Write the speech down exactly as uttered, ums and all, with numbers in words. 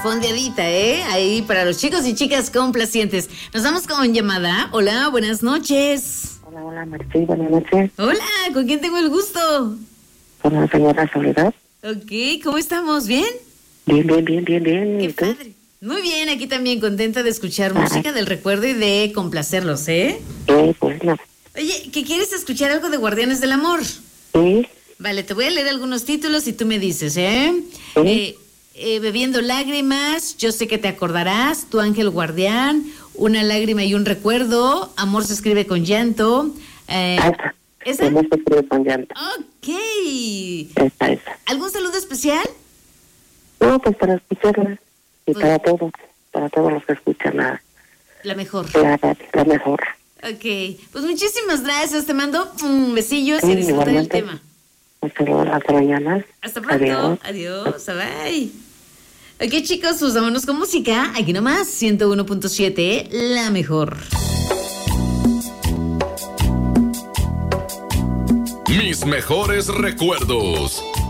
Fondeadita, ¿eh? Ahí para los chicos y chicas complacientes. Nos vamos con llamada. Hola, buenas noches. Hola, hola, Martín, buenas noches. Hola, ¿con quién tengo el gusto? Con la señora Soledad. Ok, ¿cómo estamos? ¿Bien? Bien, bien, bien, bien, bien. Qué ¿Y tú? padre. Muy bien, aquí también contenta de escuchar Ah. música del recuerdo y de complacerlos, ¿eh? Eh, pues no. Oye, ¿qué quieres escuchar algo de Guardianes del Amor? Sí, Vale, te voy a leer algunos títulos y tú me dices, ¿eh? Sí. Eh, eh, Bebiendo lágrimas, Yo sé que te acordarás, Tu ángel guardián, Una lágrima y un recuerdo, Amor se escribe con llanto. Eh, ah, esa. ¿Esa? No se escribe con llanto. Ok. Esa, esa. ¿Algún saludo especial? No, pues para escucharla. Y Pues- para todos, para todos los que escuchan la, La mejor. la, la mejor. Ok, pues muchísimas gracias, te mando mm, besillos Sí, y disfruta del igualmente. tema. Hasta luego, hasta mañana. Hasta pronto, adiós, bye. Ok, chicos, pues vámonos con música. Aquí nomás, ciento uno punto siete, la mejor. Mis mejores recuerdos.